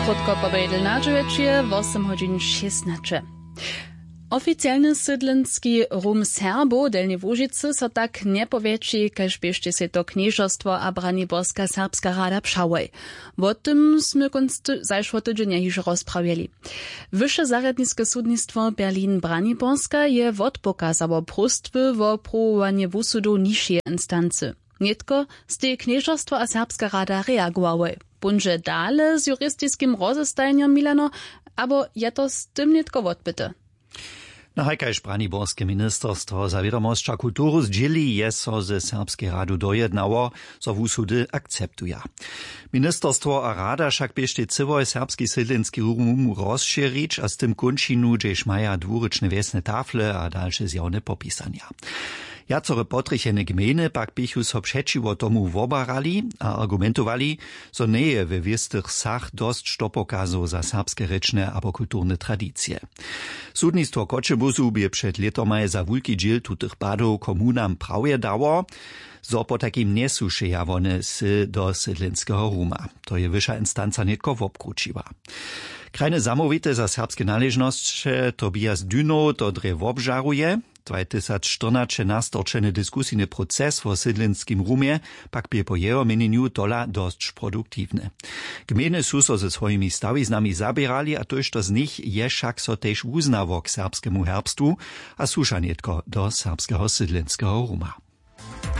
Krótko pobejdl na 8 godzin 16. Oficjalny sydlenski rum Serbo delnie Łužicy so tak nie powieci, kaž biešte se to knieżostwo a Braniborska serbska rada pšałej. O tym sme zajszło tydzienia już rozprawiali. Wyższe zaradnickie sudnictwo Berlin-Braniborska je odpokazało próstwy o próbowanie wusudu niższej instancy. Nietko z tej knieżostwo a serbska rada reagowały. Bunże dale z jurystickim rozestaniem Milano, abo je to z tym nietko odbyte. Na hajkajž Braniborskie ministerstwo za wiadomosća kulturu zdźěli je so ze serbskiej radu dojednało, so wusudy akceptuja. Ministerstwo a rada však biešte cywoj serbski sydlenski rum rozširić, a z tym končinu, džež maja dwuryczne wiesne tafle a dalsze zjawne popisania. Jacore potrichene gminy pak bichu so přečiwo tomu wobarali a argumentowali, so neje we wiestych sach dost štopokazo za serbskie rečne abo kulturne tradicje. Sudnictwo Koczebuzu bie przed letomaj za wulki dźěl tutych badów komunam prawie dało, so po takim nesušeja one do sydlenskiego ruma. To je wyższa instanca netko wobkručiła. Krajne zamówite za serbskie należności Tobias Dyno to drew obżaruje. 2014 nastorčeny diskusijny proces w sydlenskim rumie pak bie po jeho meneniu dola dość produktywny. Gminy su so ze swoimi stawiznami zabierali, a tož to z nich je však so tež uznawo k serbskemu herbstwu, a susza netko do serbskiego sydlenskiego ruma.